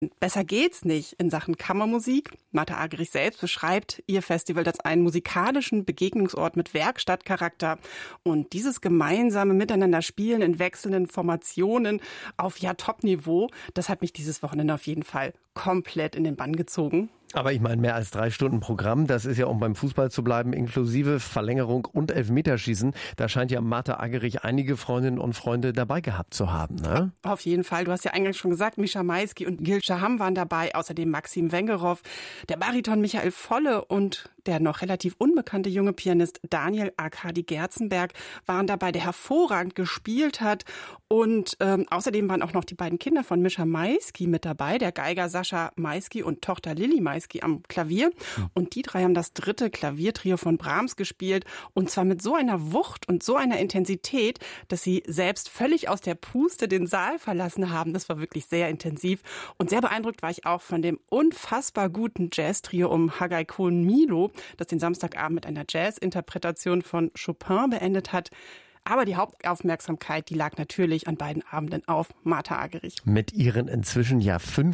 Besser geht's nicht in Sachen Kammermusik. Martha Argerich selbst beschreibt ihr Festival als einen musikalischen Begegnungsort mit Werkstattcharakter. Und dieses gemeinsame Miteinander-Spielen in wechselnden Formationen auf Top-Niveau, das hat mich dieses Wochenende auf jeden Fall komplett in den Bann gezogen. Aber ich meine, mehr als 3 Stunden Programm, das ist ja, um beim Fußball zu bleiben, inklusive Verlängerung und Elfmeterschießen. Da scheint ja Martha Argerich einige Freundinnen und Freunde dabei gehabt zu haben, ne? Auf jeden Fall. Du hast ja eingangs schon gesagt, Mischa Maisky und Gil Shaham waren dabei, außerdem Maxim Wengerow, der Bariton Michael Volle und der noch relativ unbekannte junge Pianist Daniel Arkadi Gerzenberg waren dabei, der hervorragend gespielt hat. Und außerdem waren auch noch die beiden Kinder von Mischa Maisky mit dabei, der Geiger Sascha Maisky und Tochter Lilly Maisky am Klavier. Und die 3 haben das 3. Klaviertrio von Brahms gespielt. Und zwar mit so einer Wucht und so einer Intensität, dass sie selbst völlig aus der Puste den Saal verlassen haben. Das war wirklich sehr intensiv. Und sehr beeindruckt war ich auch von dem unfassbar guten Jazz-Trio um Haggai Cohen-Milo, das den Samstagabend mit einer Jazz-Interpretation von Chopin beendet hat. Aber die Hauptaufmerksamkeit, die lag natürlich an beiden Abenden auf Martha Argerich. Mit ihren inzwischen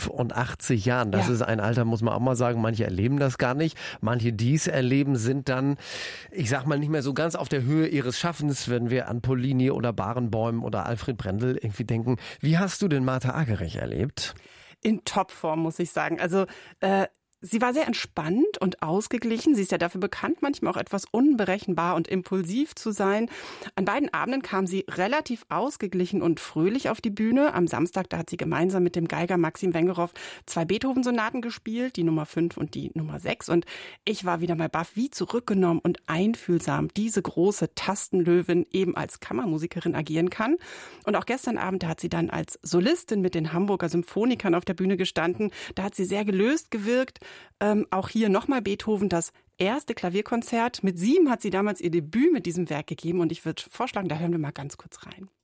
85 Jahren. Das ist ein Alter, muss man auch mal sagen. Manche erleben das gar nicht. Manche, die es erleben, sind dann, ich sag mal, nicht mehr so ganz auf der Höhe ihres Schaffens, wenn wir an Pollini oder Barenboim oder Alfred Brendel irgendwie denken. Wie hast du denn Martha Argerich erlebt? In Topform, muss ich sagen. Also, sie war sehr entspannt und ausgeglichen. Sie ist ja dafür bekannt, manchmal auch etwas unberechenbar und impulsiv zu sein. An beiden Abenden kam sie relativ ausgeglichen und fröhlich auf die Bühne. Am Samstag, da hat sie gemeinsam mit dem Geiger Maxim Wengerow 2 Beethoven-Sonaten gespielt, die Nummer 5 und die Nummer 6. Und ich war wieder mal baff, wie zurückgenommen und einfühlsam diese große Tastenlöwin eben als Kammermusikerin agieren kann. Und auch gestern Abend, da hat sie dann als Solistin mit den Hamburger Symphonikern auf der Bühne gestanden. Da hat sie sehr gelöst gewirkt. Auch hier nochmal Beethoven, das erste Klavierkonzert. Mit 7 hat sie damals ihr Debüt mit diesem Werk gegeben und ich würde vorschlagen, da hören wir mal ganz kurz rein.